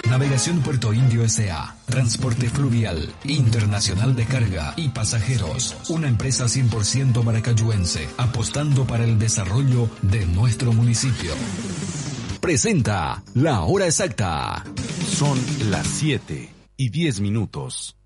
Navegación Puerto Indio S.A. Transporte fluvial, internacional de carga y pasajeros. Una empresa 100% maracayuense, apostando para el desarrollo de nuestro municipio. Presenta La Hora Exacta. Son las 7:10.